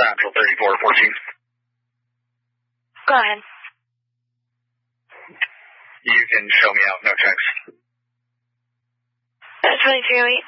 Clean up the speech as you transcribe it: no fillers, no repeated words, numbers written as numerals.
Central 3414. Go ahead. You can show me out, no checks. 2308.